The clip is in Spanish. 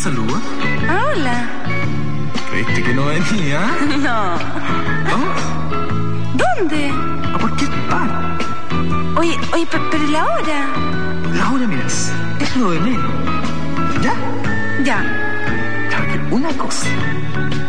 saluda? Hola. ¿Creíste que no venía? No. ¿No? ¿Dónde? ¿Por qué está? Oye, pero la hora. La hora, mira, es lo de menos. ¿Ya? Ya. Claro que una cosa.